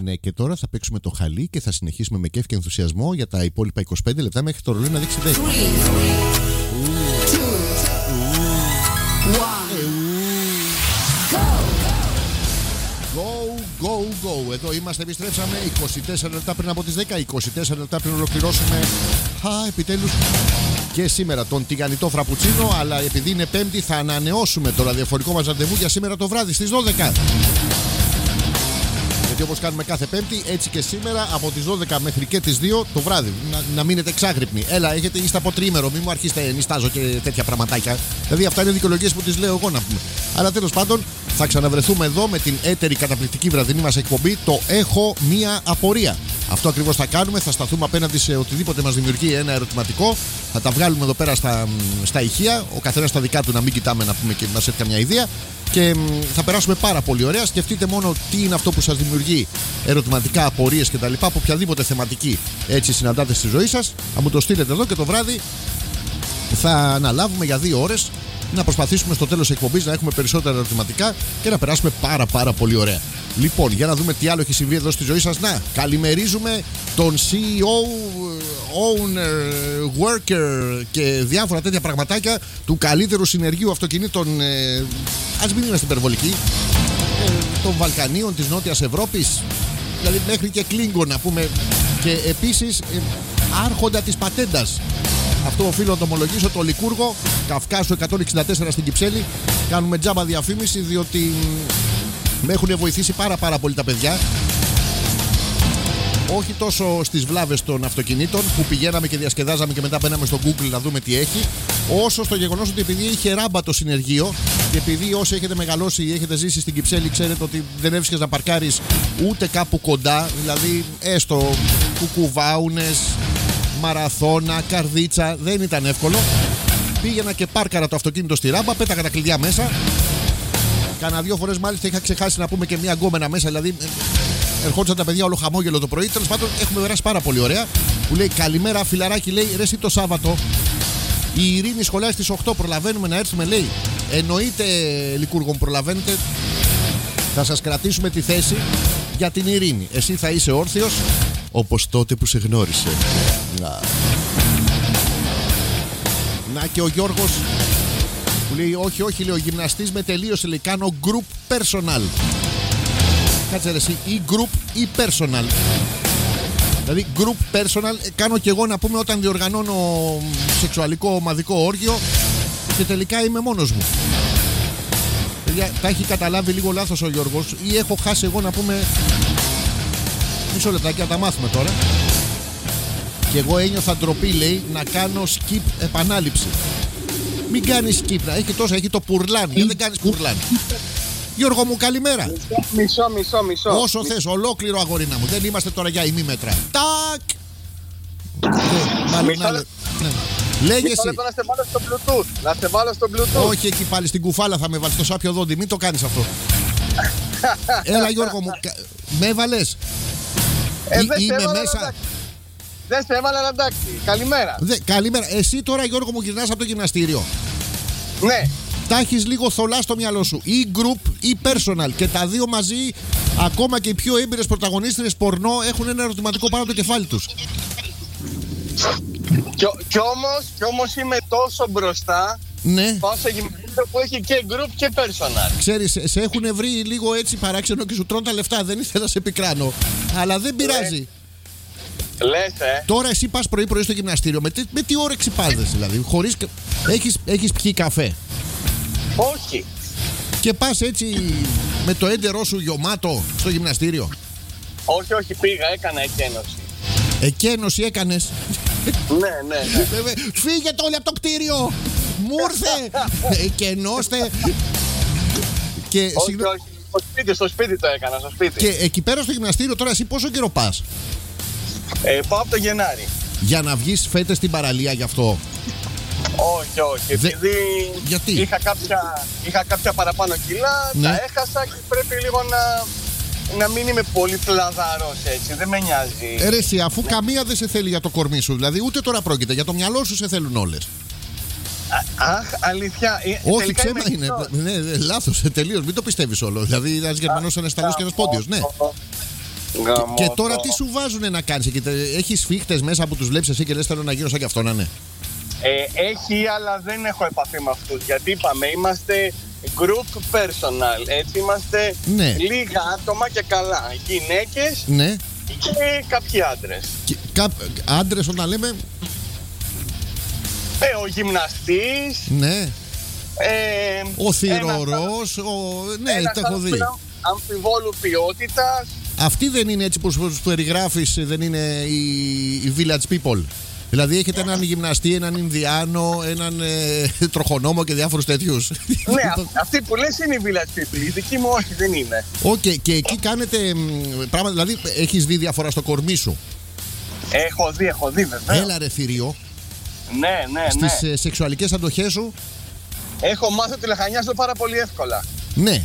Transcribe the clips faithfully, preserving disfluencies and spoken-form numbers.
ναι, και τώρα θα παίξουμε το χαλί και θα συνεχίσουμε με κέφι και ενθουσιασμό για τα υπόλοιπα είκοσι πέντε λεπτά μέχρι το ρολόι να δείξει δέκα. Go, go, go. Εδώ είμαστε, επιστρέψαμε είκοσι τέσσερα λεπτά πριν από τις δέκα, είκοσι τέσσερα λεπτά πριν ολοκληρώσουμε. Α, επιτέλους και σήμερα τον τηγανιτό φραπουτσίνο, αλλά επειδή είναι Πέμπτη θα ανανεώσουμε το ραδιοφωνικό μας ραντεβού για σήμερα το βράδυ στις δώδεκα. Γιατί όπως κάνουμε κάθε Πέμπτη, έτσι και σήμερα από τις δώδεκα μέχρι και τις δύο το βράδυ. Να, να μείνετε εξάγρυπνοι. Έλα, έχετε είστε από τριήμερο, μην μου αρχίσετε νιστάζω και τέτοια πραγματάκια. Δηλαδή, αυτά είναι δικαιολογίες που τις λέω εγώ να πούμε. Αλλά τέλος πάντων, θα ξαναβρεθούμε εδώ με την έτερη καταπληκτική βραδινή μας εκπομπή. Το Έχω Μία Απορία. Αυτό ακριβώς θα κάνουμε. Θα σταθούμε απέναντι σε οτιδήποτε μας δημιουργεί ένα ερωτηματικό. Θα τα βγάλουμε εδώ πέρα στα, στα ηχεία. Ο καθένας στα δικά του, να μην κοιτάμε να πούμε και μας έρθει καμιά ιδέα. Και θα περάσουμε πάρα πολύ ωραία. Σκεφτείτε μόνο τι είναι αυτό που σας δημιουργεί ερωτηματικά, απορίες κτλ. Από οποιαδήποτε θεματική έτσι συναντάτε στη ζωή σας. Θα μου το στείλετε εδώ και το βράδυ θα αναλάβουμε για δύο ώρες να προσπαθήσουμε στο τέλος εκπομπής να έχουμε περισσότερα ερωτηματικά και να περάσουμε πάρα πάρα πολύ ωραία. Λοιπόν, για να δούμε τι άλλο έχει συμβεί εδώ στη ζωή σας. Να, καλημερίζουμε τον σι ι ο, owner, worker και διάφορα τέτοια πραγματάκια του καλύτερου συνεργείου αυτοκινήτων, ε, ας μην είμαστε υπερβολικοί, ε, των Βαλκανίων, της Νότιας Ευρώπης, δηλαδή μέχρι και Κλίνγκο να πούμε, και επίσης ε, άρχοντα της πατέντας. Αυτό οφείλω να το ομολογήσω, το Λικούργο, Καυκάσου εκατόν εξήντα τέσσερα στην Κυψέλη. Κάνουμε τζάμπα διαφήμιση διότι με έχουν βοηθήσει πάρα πάρα πολύ τα παιδιά. Όχι τόσο στις βλάβες των αυτοκινήτων που πηγαίναμε και διασκεδάζαμε και μετά μπαίναμε στο Google να δούμε τι έχει, όσο στο γεγονός ότι επειδή είχε ράμπα το συνεργείο και επειδή όσοι έχετε μεγαλώσει ή έχετε ζήσει στην Κυψέλη ξέρετε ότι δεν έβρισκες να παρκάρεις ούτε κάπου κοντά, δηλαδή έστω Κουκουβάουνες, Μαραθώνα, Καρδίτσα, δεν ήταν εύκολο. Πήγαινα και πάρκαρα το αυτοκίνητο στη ράμπα, πέταγα τα κλειδιά μέσα. Κάνα δύο φορές μάλιστα είχα ξεχάσει να πούμε και μία γκόμενα μέσα, δηλαδή ερχόντουσαν τα παιδιά όλο χαμόγελο το πρωί. Τέλος πάντων, έχουμε περάσει πάρα πολύ ωραία. Που λέει καλημέρα, φιλαράκι, λέει ρε, εσύ το Σάββατο. Η Ειρήνη σχολάει στις οκτώ. Προλαβαίνουμε να έρθουμε, λέει. Εννοείται, Λικούργο, προλαβαίνετε. Θα σας κρατήσουμε τη θέση για την Ειρήνη. Εσύ θα είσαι όρθιος όπως τότε που σε γνώρισε. Να, να και ο Γιώργος που λέει όχι, όχι, λέει ο γυμναστής με τελείωσε, λέει κάνω group personal. Κάτσε ρε εσύ, ή group ή personal. Δηλαδή group personal κάνω και εγώ να πούμε όταν διοργανώνω σεξουαλικό ομαδικό όργιο και τελικά είμαι μόνος μου. Τα έχει καταλάβει λίγο λάθος ο Γιώργος ή έχω χάσει εγώ να πούμε. Μισό λεπτάκι, να τα μάθουμε τώρα. Και εγώ ένιωθα ντροπή, λέει, να κάνω skip επανάληψη. Μην κάνεις skip, έχει τόσα, έχει το πουρλάν. Γιατί δεν κάνεις πουρλάν. Γιώργο μου, καλημέρα. Μισό, μισό, μισό. Όσο μισό. Θες, ολόκληρο αγορίνα μου. Δεν είμαστε τώρα για ημίμετρα. Τάκ! Μάλλον, μισό ναι. Λέγε εσύ. Να σε βάλω στο Bluetooth. Να σε βάλω στο Bluetooth. Όχι εκεί πάλι στην κουφάλα θα με βάλεις στο σάπιο δόντι. Μην το κάνεις αυτό. Έλα Γιώργο μου, με έβαλες. Ε, Ή, δεν είμαι έβαλα, μέσα. εντάξει. Δεν σε έβαλα, εντάξει. Καλημέρα. Δε, καλημέρα. Εσύ τώρα Γιώργο μου γυρνάς από το γυμναστήριο. Ναι. Τα έχεις λίγο θολά στο μυαλό σου. Ή group ή personal. Και τα δύο μαζί, ακόμα και οι πιο έμπειρες πρωταγωνίστριες πορνό, έχουν ένα ερωτηματικό πάνω το κεφάλι τους. Κι, κι, όμως, κι όμως είμαι τόσο μπροστά. Ναι. Πάω σε γυμναστήριο που έχει και group και personal. Ξέρεις, σε έχουν βρει λίγο έτσι παράξενο και σου τρώνε τα λεφτά. Δεν ήθελα να σε πικράνω. Αλλά δεν πειράζει. Λες, ε. Τώρα εσύ πας πρωί-πρωί στο γυμναστήριο. Με τι, με τι όρεξη πας, δηλαδή. Χωρίς... Έχεις, έχεις πιει καφέ. Όχι. Και πας έτσι με το έντερό σου γεμάτο στο γυμναστήριο. Όχι, όχι, πήγα, έκανα εκένωση. Εκένωση έκανες. Ναι, ναι, ναι. Φύγετε όλοι από το κτίριο. Μου ήρθε. Εκενώστε. Και όχι, συγνώ... όχι. Στο σπίτι, στο σπίτι το έκανα, στο σπίτι. Και εκεί πέρα στο γυμναστήριο τώρα εσύ πόσο καιρό πας? Ε, πάω από το Γενάρη. Για να βγεις φέτες στην παραλία γι' αυτό? Όχι, όχι. Δε... Επειδή Γιατί? Είχα, κάποια, είχα κάποια παραπάνω κιλά, ναι. Τα έχασα και πρέπει λίγο να, να μην είμαι πολύ φλαδαρός έτσι. Δεν με νοιάζει. Ρε εσύ, αφού ναι. Καμία δεν σε θέλει για το κορμί σου, δηλαδή ούτε τώρα πρόκειται, για το μυαλό σου σε θέλουν όλες. Αχ, αλήθεια. Όχι, ψέμα είναι. Ναι, ναι, λάθος, τελείως. Μην το πιστεύεις όλο. Δηλαδή, ένας Γερμανός, ένας Ιταλός και ένας Πόντιος. Ναι. Γαμώτο. Και, και τώρα τι σου βάζουνε να κάνεις εκεί? Έχεις σφίχτες μέσα που τους βλέπεις εσύ και λες θέλω να γίνω σαν κι αυτό να είναι? Ε, έχει, αλλά δεν έχω επαφή με αυτούς. Γιατί είπαμε, είμαστε group personal. Έτσι, είμαστε ναι. λίγα άτομα και καλά. Γυναίκες ναι. και κάποιοι άντρες. Και, κα, άντρες όταν λέμε? Ε, ο γυμναστής. Ναι. Ε, ο θυρωρός. Ο... Ναι, το έχω δει. Αμφιβόλου ποιότητας. Αυτή δεν είναι έτσι που σου περιγράφεις, δεν είναι οι, οι village people? Δηλαδή έχετε έναν γυμναστή, έναν Ινδιάνο, έναν ε, τροχονόμο και διάφορους τέτοιους. Ναι, αυτοί που λες είναι οι village people. Η δική μου όχι, δεν είναι. Οκ, okay, και εκεί κάνετε πράγματα, δηλαδή έχεις δει διαφορά στο κορμί σου? Έχω δει, έχω δει βέβαια. Έλα ρε θηρίο. Ναι, ναι, ναι. Στις ε, σεξουαλικές αντοχές σου? Έχω μάθει τη λαχανιάζω πάρα πολύ εύκολα. Ναι.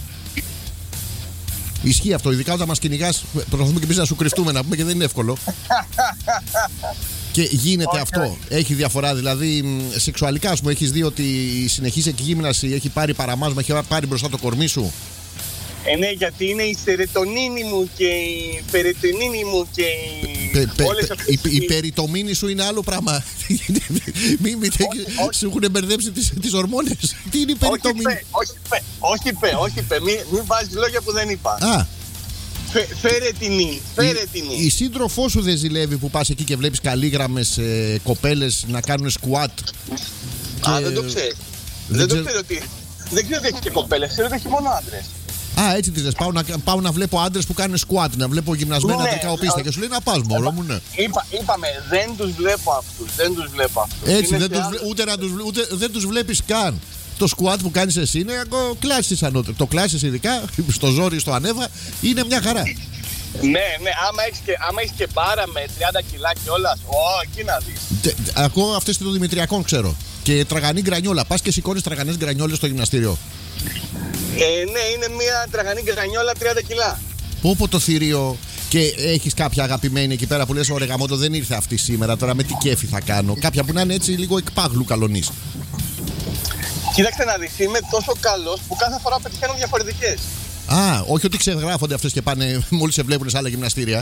Ισχύει αυτό, ειδικά όταν μας κυνηγάς. Προσπαθούμε και εμείς να σου κρυφτούμε, να πούμε, και δεν είναι εύκολο. Και γίνεται okay. αυτό. Έχει διαφορά, δηλαδή σεξουαλικά, ας πούμε, έχεις δει ότι η συνεχής εκγύμναση έχει πάρει παραμάζωμα, έχει πάρει μπροστά το κορμί σου? Ε, ναι, γιατί είναι η σερετονίνη μου και η περιτονίνη μου και η... Πε, πε, όλες πε, αυτές η, η περιτομίνη σου είναι άλλο πράγμα. Μην μη, σου έχουν μπερδέψει τις, τις ορμόνες. Τι είναι η περιτομίνη? Όχι πε, όχι πε, όχι πε, μην μη βάζεις λόγια που δεν είπα. Α, Φε, φέρε την φέρε την η, η σύντροφό σου δεν ζηλεύει που πας εκεί και βλέπεις καλήγραμμες ε, κοπέλες να κάνουν σκουάτ? Α, δεν το ξέρει. Δεν, δεν το ξέρω ότι... Δεν ξέρω ότι έχει και κοπέλες, ξέρω ότι έχει μόνο άντρες. Α, έτσι τη λες. Πάω να, πάω να βλέπω άντρες που κάνουν σκουάτ, να βλέπω γυμνασμένα ναι, τρικαοπίστα. Και σου λέει να πας, μωρό μου, ναι. Είπα, είπαμε, δεν τους βλέπω αυτούς. Δεν τους βλέπω αυτούς. Έτσι, δεν τους, άλλους... ούτε, να τους, ούτε δεν τους βλέπεις καν. Το σκουάτ που κάνεις εσύ είναι κλάσεις ανώτερο. Το κλάσεις ειδικά, στο ζόρι, στο ανέβα, είναι μια χαρά. Ναι, ναι, άμα έχεις και, άμα έχεις και μπάρα με τριάντα κιλά και όλα, ω, εκεί να δεις. Ακούω αυτές των Δημητριακών, ξέρω. Και τραγανή γκρανιόλα. Πας και σηκώνεις τραγανές γκρανιόλες στο γυμναστήριο? Ε, ναι, είναι μια τραγανή γκρανιόλα τριάντα κιλά. Πω πω το θηρίο. Και έχεις κάποια αγαπημένη εκεί πέρα που λες ωραία γαμώτο, δεν ήρθε αυτή σήμερα, τώρα με τι κέφι θα κάνω? Κάποια που να είναι έτσι λίγο εκπάγλου καλονής? Κοίταξε να δεις, είμαι τόσο καλός που κάθε φορά πετυχαίνω διαφορετικές. Α, όχι ότι ξεγράφονται αυτές και πάνε μόλις σε βλέπουν σε άλλα γυμναστήρια.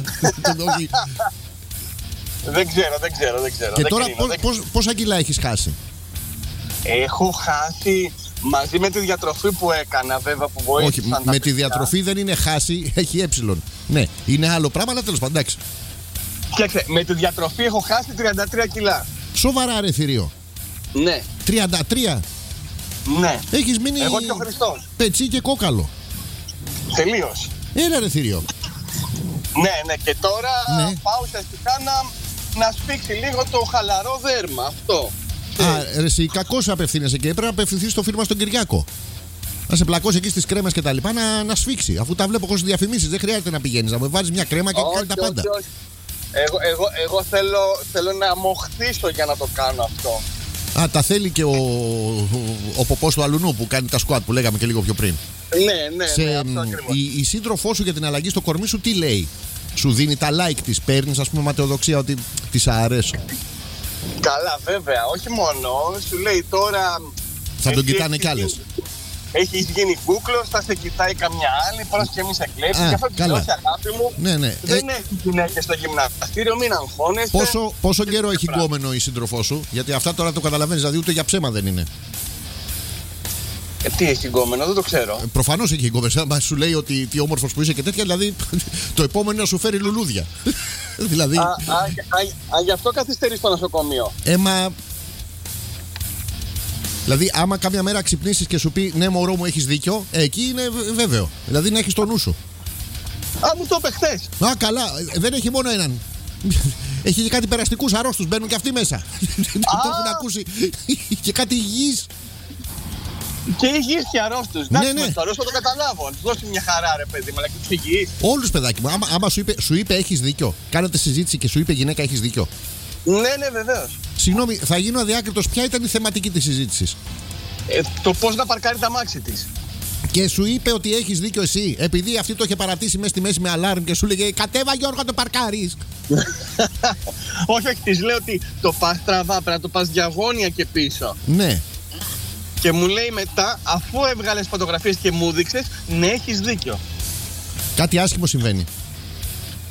Δεν ξέρω, δεν ξέρω, δεν ξέρω. Και δεν τώρα κρίνω, πώς, δεν... πώς, πόσα κιλά έχεις χάσει? Έχω χάσει μαζί με τη διατροφή που έκανα, βέβαια, που βοήθησαν. Όχι, με τη διατροφή δεν είναι χάσει, έχει ε. Ναι, είναι άλλο πράγμα, αλλά τέλος πάντων, εντάξει. Κοίταξε, με τη διατροφή έχω χάσει τριάντα τρία κιλά. Σοβαρά ρε θηρίο? Ναι. τριάντα τρία? Ναι. Έχεις μείνει εγώ και ο Χριστός. πετσί και κόκαλο. Τελείως. Έλα ρε θηρίο. Ναι, ναι, και τώρα ναι. πάω ουσιαστικά να, να σφίξει λίγο το χαλαρό δέρμα, αυτό. Α, ρε εσύ, κακώς απευθύνεσαι και έπρεπε να απευθυνθείς στο φίλο μας τον Κυριάκο. Να σε πλακώσει εκεί στις κρέμες και τα λοιπά, να, να σφίξει. Αφού τα βλέπω εγώ στις διαφημίσεις, δεν χρειάζεται να πηγαίνεις. Να μου βάζεις μια κρέμα και κάνει τα πάντα. Όχι, όχι. Εγώ, εγώ, εγώ θέλω, θέλω να μοχθήσω για να το κάνω αυτό. Α, τα θέλει και ο, ο, ο ποπός του αλουνού που κάνει τα σκουάτ που λέγαμε και λίγο πιο πριν. Ναι, ναι, σε, ναι, αυτό ακριβώς. Η, η σύντροφό σου για την αλλαγή στο κορμί σου τι λέει? Σου δίνει τα like της, παίρνεις ας πούμε ματαιοδοξία ότι της αρέσω? Καλά, βέβαια, όχι μόνο. Σου λέει τώρα. Θα τον κοιτάνε κι άλλες. Έχεις γίνει κούκλος, θα σε κοιτάει καμιά άλλη, πώς και μη σε κλέψει. Α, και αυτό καλά. όχι, αγάπη μου. Ναι, ναι. Δεν Ε, έχει γυναίκες στο γυμναστήριο, μην αγχώνεσαι. Πόσο, πόσο καιρό έχει γκόμενο η σύντροφό σου? Γιατί αυτά τώρα το καταλαβαίνεις, δηλαδή ούτε για ψέμα δεν είναι. Ε, τι έχει γκόμενο, δεν το ξέρω. Ε, προφανώς έχει γκόμενο. Μα σου λέει ότι τι όμορφος που είσαι και τέτοια, δηλαδή το επόμενο να σου φέρει λουλούδια. δηλαδή. Α, α, α, α, γι' αυτό καθυστερεί στο νοσοκομείο. Έμα. Δηλαδή, άμα κάποια μέρα ξυπνήσεις και σου πει ναι, μωρό μου, έχεις δίκιο, ε, εκεί είναι βέβαιο. Δηλαδή να έχεις το νου σου. Α, μου το είπε χθες. Α, καλά, δεν έχει μόνο έναν. Έχει και κάτι περαστικούς αρρώστους, μπαίνουν και αυτοί μέσα. Το έχουν ακούσει. Και κάτι υγιείς. Και υγιείς και αρρώστους. Ναι, Εντάξει, ναι. με το αρρώστο το καταλάβω. Του δώσει μια χαρά, ρε παιδί μου, αλλά και τους υγιείς. Όλους, παιδάκι μου. Άμα, άμα σου, είπε, σου είπε έχεις δίκιο, κάνατε συζήτηση και σου είπε γυναίκα έχεις δίκιο. Ναι, ναι, βεβαίως. Συγγνώμη, θα γίνω αδιάκριτος. Ποια ήταν η θεματική της συζήτησης? Ε, το πώς να παρκάρει τα μάξι της. Και σου είπε ότι έχεις δίκιο εσύ, επειδή αυτή το είχε παρατήσει μέσα στη μέση με αλάρμ και σου λέγε κατέβα Γιώργο το παρκάρεις. Όχι, όχι, της λέω ότι το πας τραβά, πρέπει να το πας διαγώνια και πίσω. Ναι. Και μου λέει μετά, αφού έβγαλες φωτογραφίες και μου δείξες, ναι, έχεις δίκιο. Κάτι άσχημο συμβαίνει.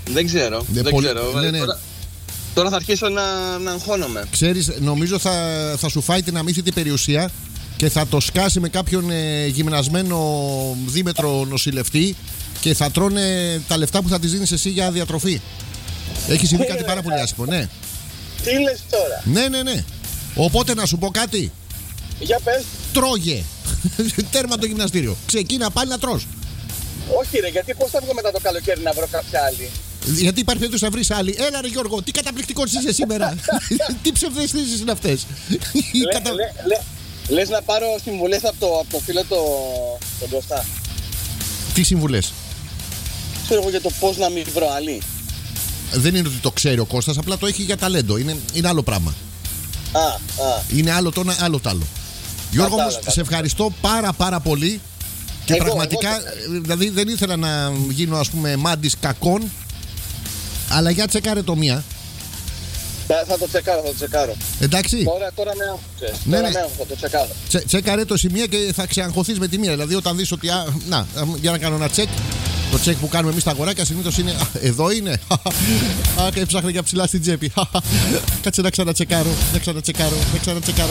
Δεν ξέρω. Ναι, δεν πολύ... ξέρω. Ναι, ναι. Τώρα, τώρα θα αρχίσω να, να αγχώνομαι. Ξέρεις, νομίζω θα, θα σου φάει την αμύθιτη περιουσία και θα το σκάσει με κάποιον ε, γυμνασμένο δίμετρο νοσηλευτή και θα τρώνε τα λεφτά που θα της δίνεις εσύ για διατροφή. Έχει συμβεί κάτι πάρα πολύ άσχημο, ναι. Τι λες τώρα? Ναι, ναι, ναι. Οπότε να σου πω κάτι. Για πες. Τρώγε. Τέρμα το γυμναστήριο. Ξεκίνα πάλι να τρως. Όχι ρε, γιατί πώς θα βγω μετά το καλοκαίρι να βρω κάποια άλλη? Γιατί υπάρχει περίπτωση να βρεις άλλη. Έλα ρε Γιώργο, τι καταπληκτικός είσαι σήμερα. Τι ψευδαισθήσεις είναι αυτές. Λε, Κατα... λε, λε, λες να πάρω συμβουλές από το, από το φίλο το, τον Κωστά. Τι συμβουλές? Ξέρω εγώ για το πώς να μην βρω άλλη. Δεν είναι ότι το ξέρει ο Κώστας, απλά το έχει για ταλέντο. Είναι, είναι άλλο πράγμα. Α, α. Είναι άλλο το ένα, άλλο το άλλο. Γιώργο μου, σε ευχαριστώ πάρα πάρα πολύ. Και εγώ, πραγματικά, εγώ... δηλαδή δεν ήθελα να γίνω ας πούμε μάντης κακών. Αλλά για τσεκάρε το μία. Θα, θα το τσεκάρω, θα το τσεκάρω. Εντάξει. Τώρα, τώρα με άγχωσες. Ναι, τώρα ναι. με άγχωσες, θα το τσεκάρω. Τσε, τσεκάρε το σημείο και θα ξεαγχωθείς με τη μία. Δηλαδή όταν δεις ότι, α, να, για να κάνω ένα τσεκ. Το τσεκ που κάνουμε εμείς τα αγοράκια συνήθως είναι α, εδώ είναι. Α, και ψάχνε για ψηλά στην τσέπη. Κάτσε να ξανατσεκάρω, να ξανατσεκάρω, να ξανατσεκάρω.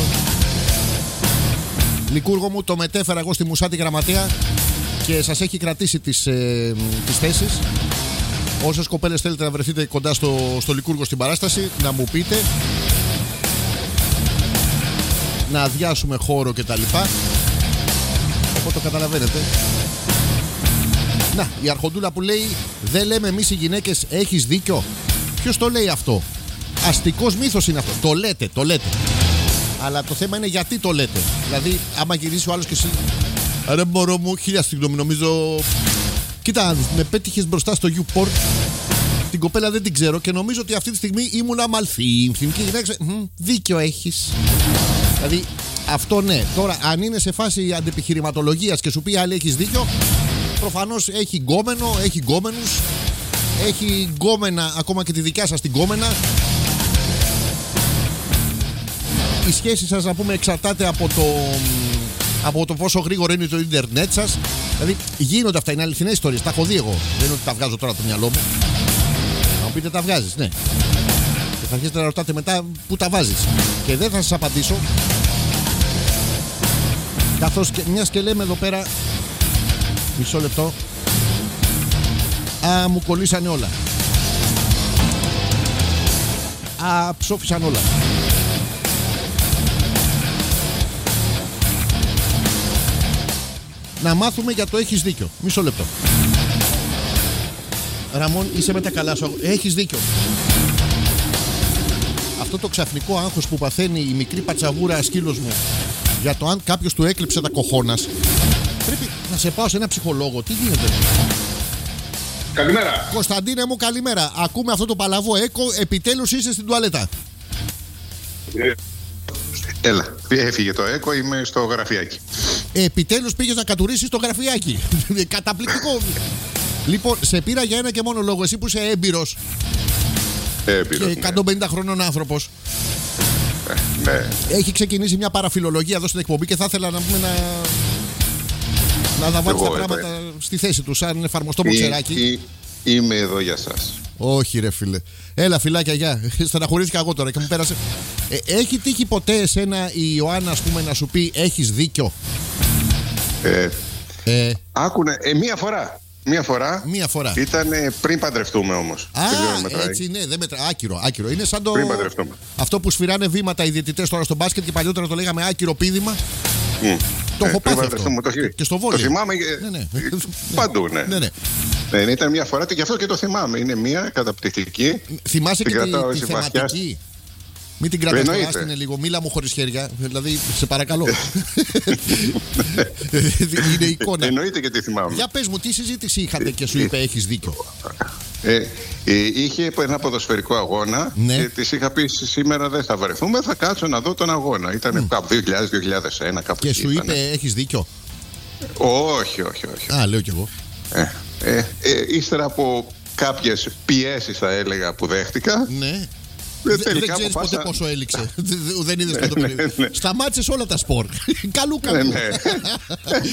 Λικούργο μου, το μετέφερα εγώ στη Μουσάτη Γραμματεία και σας έχει κρατήσει τις, ε, τις θέσεις. Όσες κοπέλες θέλετε να βρεθείτε κοντά στο, στο Λικούργο στην παράσταση, να μου πείτε. Να αδειάσουμε χώρο κτλ. Οπότε το καταλαβαίνετε. Να, η Αρχοντούλα που λέει δεν λέμε εμείς οι γυναίκες έχεις δίκιο. Ποιος το λέει αυτό? Αστικός μύθος είναι αυτό. Το λέτε, το λέτε. Αλλά το θέμα είναι γιατί το λέτε. Δηλαδή άμα γυρίσει ο άλλος και εσύ, ρε μωρό μου, χίλια συγγνώμη, νομίζω. Κοίτα, με πέτυχες μπροστά στο YouPorn. Την κοπέλα δεν την ξέρω και νομίζω ότι αυτή τη στιγμή ήμουν αμαλθήμφθημ. Και η γυναίκα, δίκιο έχεις. Δηλαδή αυτό ναι. Τώρα αν είναι σε φάση αντεπιχειρηματολογίας και σου πει άλλη έχεις δίκιο, προφανώς έχει γκόμενο, έχει γκόμενους, έχει γκόμενα ακόμα και τη δικιά σας την γκόμενα. Η σχέση σας, να πούμε, εξαρτάται από το, από το πόσο γρήγορο είναι το ίντερνετ σας. Δηλαδή γίνονται αυτά, είναι αληθινές ιστορίες, τα έχω δει εγώ. Δεν είναι ότι τα βγάζω τώρα από το μυαλό μου. Να μου πείτε τα βγάζεις, ναι. Και θα αρχίσετε να ρωτάτε μετά πού τα βάζεις. Και δεν θα σας απαντήσω. Καθώς και, μιας και λέμε εδώ πέρα. Μισό λεπτό. Α, μου κολλήσανε όλα. Α, ψόφισαν όλα. Να μάθουμε για το έχεις δίκιο. Μισό λεπτό. Ραμόν, είσαι με τα καλά σου. Έχεις δίκιο. Αυτό το ξαφνικό άγχος που παθαίνει η μικρή πατσαβούρα σκύλος μου για το αν κάποιος του έκλειψε τα κοχώνας, πρέπει να σε πάω σε ένα ψυχολόγο. Τι γίνεται? Καλημέρα. Κωνσταντίνε μου, καλημέρα. Ακούμε αυτό το παλαβό έκο. Επιτέλους είσαι στην τουαλέτα. Έλα, έφυγε το έκο, είμαι στο γραφιάκι. Επιτέλους πήγες να κατουρίσεις το γραφιάκι. Καταπληκτικό. Λοιπόν, σε πήρα για ένα και μόνο λόγο. Εσύ που είσαι έμπειρος Έμπειρος, και ναι. εκατόν πενήντα χρονών άνθρωπος. Ε, ναι. Έχει ξεκινήσει μια παραφιλολογία εδώ στην εκπομπή και θα ήθελα να πούμε να. Να τα βάλεις τα πράγματα ε, στη θέση του, σαν εφαρμοστό μποξεράκι. Είμαι εδώ για σας. Όχι, ρε φίλε. Έλα, φιλάκια, γεια. Στεναχωρήθηκα εγώ τώρα και μου πέρασε. Ε, έχει τύχει ποτέ εσένα η Ιωάννα, ας πούμε, να σου πει έχεις δίκιο? Ε, ε. Άκουνε, ε, μία φορά. Μία φορά. Μία φορά. Ήταν πριν παντρευτούμε όμως. Α, έτσι, ναι, δεν μετράει. Άκυρο, άκυρο. Είναι σαν το. Πριν παντρευτούμε. Αυτό που σφυράνε βήματα οι διαιτητές τώρα στο μπάσκετ και παλιότερα το λέγαμε άκυρο πήδημα. Mm. Το ε, έχω πάθει αυτό. Το, και στο βόλιο. Το θυμάμαι. Ναι, ναι. Παντού, ναι. ναι, ναι. ναι. Ήταν μια φορά και γι' αυτό και το θυμάμαι. Είναι μια καταπληκτική. Θυμάσαι την και τη, τη θεματική. Μην την κρατάς τώρα, άστινε λίγο. Μίλα μου χωρίς χέρια. Δηλαδή, σε παρακαλώ. Είναι εικόνα. Εννοείται και τι θυμάμαι. Για πες μου, τι συζήτηση είχατε και σου είπε έχεις δίκιο? Ε, ε, είχε ένα ποδοσφαιρικό αγώνα, ναι. Και της είχα πει σήμερα δεν θα βρεθούμε, θα κάτσω να δω τον αγώνα. Ήταν mm. κάπου δύο χιλιάδες με δύο χιλιάδες ένα κάπου. Και σου ήταν. είπε έχεις δίκιο? Όχι, όχι, όχι. Α, λέω κι εγώ. Ε, ε, ε, ύστερα από κάποιες πιέσεις, θα έλεγα, που δέχτηκα. Ναι. Δεν, δεν ξέρεις πάσα... ποτέ πόσο έληξε. Δεν είδες ναι, το παιδί. Ναι, ναι. Σταμάτησες όλα τα σπορ. Καλού καλού. Ναι, ναι.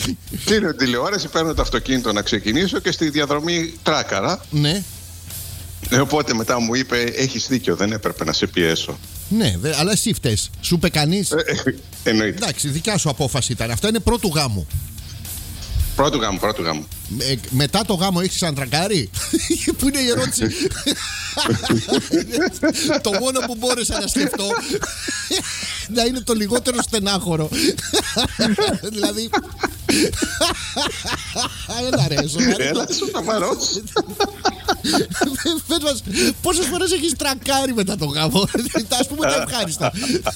Κλείνω τηλεόραση, παίρνω το αυτοκίνητο να ξεκινήσω και στη διαδρομή τράκαρα. Ναι. Ε, οπότε μετά μου είπε: έχεις δίκιο, δεν έπρεπε να σε πιέσω. Ναι, δε, αλλά εσύ φταίς. Σου είπε κανείς? Ε, ε, εννοείται. Εντάξει, δικιά σου απόφαση ήταν. Αυτά είναι πρώτου γάμου. Πρώτου γάμου, πρώτου γάμου. Ε, μετά το γάμο έχεις ξανατραγκάρει? Πού είναι η ερώτηση? Το μόνο που μπόρεσα να σκεφτώ να είναι το λιγότερο στενάχωρο. Δηλαδή έλα ρε, έλα σου τα βαρός. Πες μας, πόσες φορές έχεις τρακάρει μετά το γάμο? Ας πούμε τα ευχάριστα.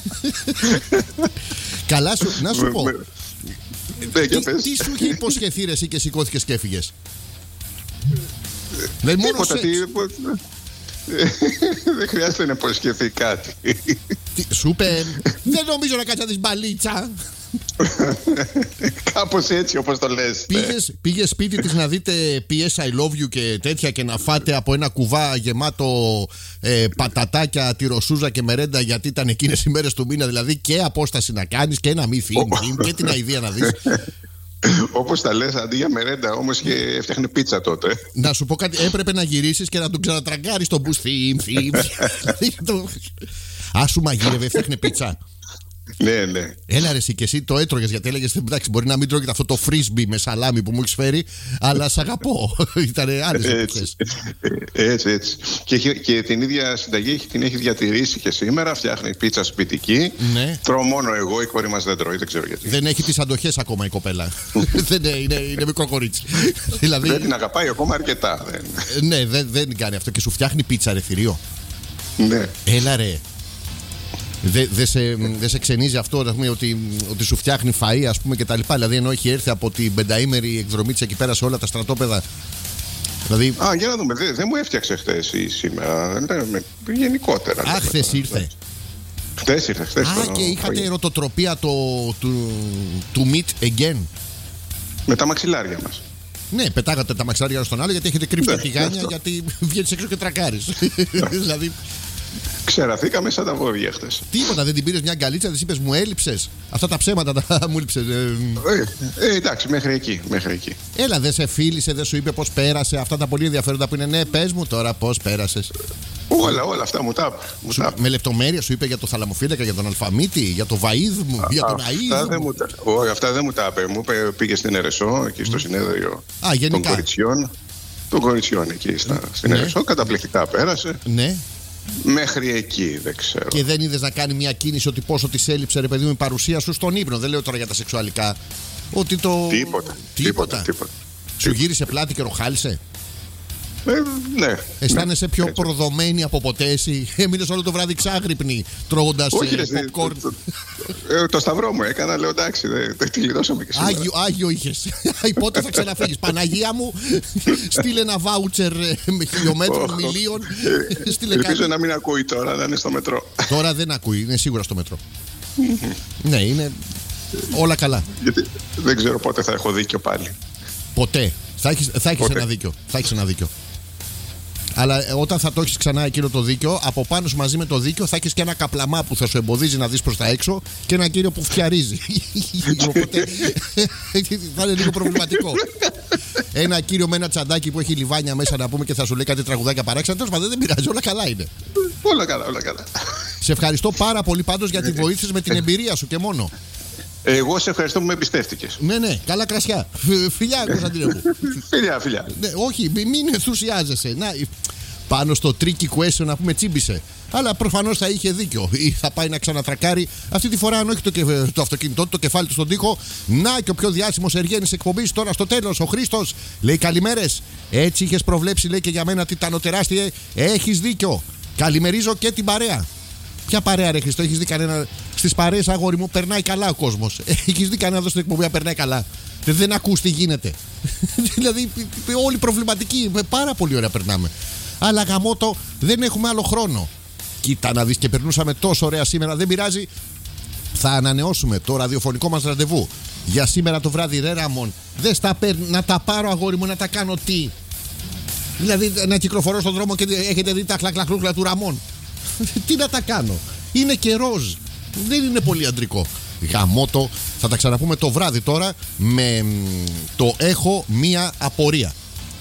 Καλά σου, να σου πω, τι, τι σου είχε υποσχεθεί ρε εσύ και σηκώθηκες και έφυγες? Δεν μόνο σεξ. Δεν χρειάζεται να υποσχεθεί κάτι. Σου είπε δεν νομίζω να κάτσει να δεις μπαλίτσα. Κάπως έτσι όπως το λες. Πήγες, πήγες σπίτι της να δείτε πι ες I love you και τέτοια και να φάτε από ένα κουβά γεμάτο ε, πατατάκια, τυροσούζα και μερέντα, γιατί ήταν εκείνες οι μέρες του μήνα, δηλαδή και απόσταση να κάνεις και ένα μη θύμ και την αηδία να δεις. Όπως τα λες, αντί για μερέντα όμως και έφτιαχνε πίτσα τότε. Να σου πω κάτι, έπρεπε να γυρίσεις και να τον ξανατραγκάρεις τον boost θύμ, θύμ. Α, σου μαγείρευε, έφτιαχνε πίτσα. Ναι, ναι. Έλα ρε εσύ, και εσύ το έτρωγες, γιατί έλεγες εντάξει, μπορεί να μην τρώγεται αυτό το φρίσμπι με σαλάμι που μου έχεις φέρει, αλλά σ' αγαπώ. Ήτανε άλλες εποχές. Έτσι, έτσι. Και, και την ίδια συνταγή την έχει διατηρήσει και σήμερα. Φτιάχνει πίτσα σπιτική. Ναι. Τρώω μόνο εγώ, η κόρη μας δεν τρώει, δεν ξέρω γιατί. Δεν έχει τις αντοχές ακόμα η κοπέλα. Δεν είναι, είναι, είναι μικρό κορίτσι. Δηλαδή, δεν την αγαπάει ακόμα αρκετά. Δεν. Ναι, δεν, δεν κάνει αυτό και σου φτιάχνει πίτσα ρε θηρίο. Ναι. Έλα ρε. Δεν δε σε, δε σε ξενίζει αυτό, πούμε, ότι, ότι σου φτιάχνει φαΐ, ας πούμε, και τα λοιπά? Δηλαδή, ενώ έχει έρθει από την πενταήμερη εκδρομή της εκεί πέρα σε όλα τα στρατόπεδα. Δηλαδή... Α, για να δούμε. Δεν δε μου έφτιαξε χθες ή σήμερα. Ναι, γενικότερα. Α, χθες ήρθε. Χθες ήρθε, χθες. Α, το... και είχατε ερωτοτροπία το, του, του meet again. Με τα μαξιλάρια μας. Ναι, πετάγατε τα μαξιλάρια στον άλλο γιατί έχετε κρύψει ναι, τα τηγάνια, γιατί βγαίνεις έξω και τρακάρεις. Δηλαδή... Ξεραθήκαμε σαν τα βόδια χτες. Τίποτα, δεν την πήρες μια αγκαλίτσα, δεν είπες μου έλειψες? Αυτά τα ψέματα τα μου έλειψες. Ε, ε, εντάξει, μέχρι εκεί, μέχρι εκεί. Έλα, δεν σε φίλησε, δεν σου είπε πώς πέρασε? Αυτά τα πολύ ενδιαφέροντα που είναι. Ναι, πες μου τώρα πώς πέρασες. Όλα, όλα αυτά μου τα είπε. Με λεπτομέρεια σου είπε για το θαλαμοφύλακα, για τον αλφαμίτη, για το βαΐδμου, για τον αΐδμου. Όχι, αυτά δεν μου τα είπε. Μου είπε, πήγε στην Ερεσό, εκεί στο συνέδριο των κοριτσιών. Των κοριτσιών εκεί στα, στην ναι. Ερεσό. Καταπληκτικά πέρασε. Ναι. Μέχρι εκεί δεν ξέρω. Και δεν είδες να κάνει μια κίνηση ότι πόσο της έλειψε ρε παιδί μου η παρουσία σου στον ύπνο? Δεν λέω τώρα για τα σεξουαλικά. Ότι το. Τίποτα. Τίποτα. τίποτα. Σου γύρισε πλάτη και ροχάλισε? Ε, ναι. Αισθάνεσαι ναι, πιο έτσι. προδομένη από ποτέ εσύ? Έμεινες όλο το βράδυ ξάγρυπνη τρώγοντας popcorn? Το, το, το σταυρό μου έκανα, λέω εντάξει, δεν δε, τη λιτώσαμε και σήμερα. Άγιο, άγιο είχες. Πότε θα ξαναφύγεις? Παναγία μου, στείλε ένα βάουτσερ με χιλιόμετρων, μιλίων. Ελπίζω να μην ακούει τώρα, να είναι στο μετρό. Τώρα δεν ακούει, είναι σίγουρα στο μετρό. Ναι, είναι όλα καλά. Γιατί δεν ξέρω πότε θα έχω δίκιο πάλι. Ποτέ. Θα έχεις, θα έχεις ένα δίκιο. Θα έχεις ένα δίκιο. Αλλά όταν θα το έχεις ξανά εκείνο το δίκιο, από πάνω σου μαζί με το δίκιο θα έχεις και ένα καπλαμά που θα σου εμποδίζει να δεις προς τα έξω και ένα κύριο που φτιαρίζει. Οπότε θα είναι λίγο προβληματικό. Ένα κύριο με ένα τσαντάκι που έχει λιβάνια μέσα να πούμε και θα σου λέει κάτι τραγουδάκια παράξενα. Τέλος πάντων, δεν πειράζει, όλα καλά είναι. Όλα καλά, όλα καλά. Σε ευχαριστώ πάρα πολύ πάντως γιατί βοήθησες με την εμπειρία σου και μόνο. Εγώ σε ευχαριστώ που με εμπιστεύτηκες. Ναι, ναι, καλά κρασιά. Φιλιά, Κωνσταντίνε μου. Φιλιά, φιλιά. Ναι, όχι, μην ενθουσιάζεσαι. Να, πάνω στο tricky question να πούμε τσίμπησε. Αλλά προφανώς θα είχε δίκιο. Ή θα πάει να ξανατρακάρει. Αυτή τη φορά, αν όχι το, κεφ... το αυτοκίνητό, το κεφάλι του στον τοίχο. Να και ο πιο διάσημος εργένης εκπομπής τώρα στο τέλος. Ο Χρήστος λέει καλημέρες. Έτσι είχες προβλέψει, λέει και για μένα τιτανοτεράστιε. Έχεις δίκιο. Καλημερίζω και την παρέα. Ποια παρέα, ρε Χριστό, έχεις δει κανένα? Στις παρέες, αγόρι μου, περνάει καλά ο κόσμος. Έχεις δει κανένα εδώ στην εκπομπή να περνάει καλά? Δεν ακούς τι γίνεται. Δηλαδή, όλοι προβληματικοί. Πάρα πολύ ωραία περνάμε. Αλλά γαμώτο, δεν έχουμε άλλο χρόνο. Κοίτα να δεις, και περνούσαμε τόσο ωραία σήμερα. Δεν πειράζει. Θα ανανεώσουμε το ραδιοφωνικό μας ραντεβού για σήμερα το βράδυ, ρε Ραμόν. Δεν στα παίρνω, να τα πάρω, αγόρι μου, να τα κάνω τι? Δηλαδή, να κυκλοφορώ στον δρόμο και έχετε δει τα χλακλακλούκλα του Ραμόν? Τι να τα κάνω? Είναι και ροζ. Δεν είναι πολύ αντρικό. Γαμώτο. Θα τα ξαναπούμε το βράδυ τώρα με το έχω μία απορία.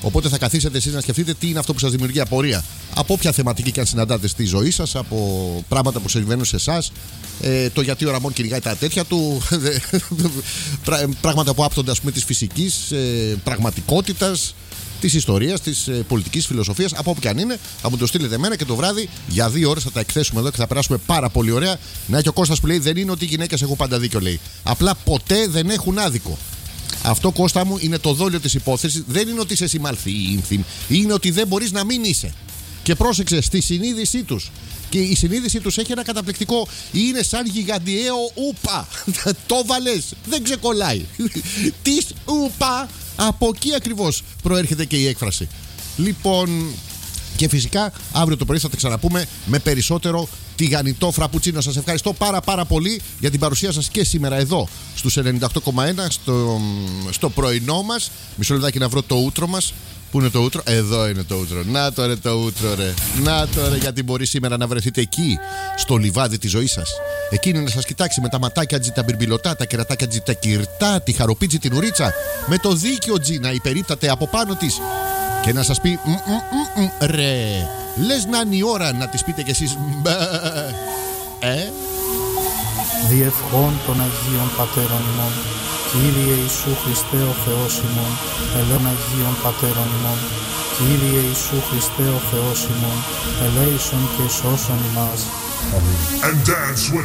Οπότε θα καθίσετε εσείς να σκεφτείτε τι είναι αυτό που σας δημιουργεί απορία. Από όποια θεματική και αν συναντάτε στη ζωή σας, από πράγματα που συμβαίνουν σε εσάς, ε, το γιατί ο Ραμόν κυνηγάει τα τέτοια του, πράγματα που άπτονται, ας πούμε, της φυσικής ε, πραγματικότητας, της ιστορίας, της ε, πολιτικής φιλοσοφίας, από όπου και αν είναι, θα μου το στείλετε εμένα και το βράδυ για δύο ώρες θα τα εκθέσουμε εδώ και θα περάσουμε πάρα πολύ ωραία. Να έχει ο Κώστας που λέει: δεν είναι ότι οι γυναίκες έχουν πάντα δίκιο, λέει. Απλά ποτέ δεν έχουν άδικο. Αυτό, Κώστα μου, είναι το δόλιο της υπόθεσης. Δεν είναι ότι είσαι συμμαλθή ή ίνθιμ, είναι ότι δεν μπορείς να μην είσαι. Και πρόσεξε, στη συνείδησή τους. Και η συνείδησή τους έχει ένα καταπληκτικό. Είναι σαν γιγαντιαίο ούπα. Το βάλες, δεν ξεκολλάει. Της ούπα. Από εκεί ακριβώς προέρχεται και η έκφραση. Λοιπόν, και φυσικά αύριο το πρωί θα τα ξαναπούμε με περισσότερο τηγανιτό φραπουτσίνο. Σας ευχαριστώ πάρα πάρα πολύ για την παρουσία σας και σήμερα εδώ στους ενενήντα οκτώ κόμμα ένα στο, στο πρωινό μας. Μισό λεπτάκι να βρω το ούτρο μας. Πού είναι το ούτρο? Εδώ είναι το ούτρο. Να το ρε το ούτρο ρε. Να το ρε, γιατί μπορεί σήμερα να βρεθείτε εκεί, στο λιβάδι της ζωής σας. Εκείνη να σας κοιτάξει με τα ματάκια τζι τα μπιρμπιλωτά, τα κερατάκια τζι τα κυρτά, τη χαροπίτζι την ουρίτσα, με το δίκιο τζι να υπερίπταται από πάνω της και να σας πει μ, μ, μ, μ, ρε. Λες να είναι η ώρα να της πείτε κι εσείς ε? Διευχών των Αγίων Πατέρων ημών, Κύριε Ιησού Χριστέ ο Θεός ημών, ελέον Αγίων Πατέρων ημών, Κύριε Ιησού Χριστέ ο Θεός ημών, ελέησον και σώσον ημάς. And dance with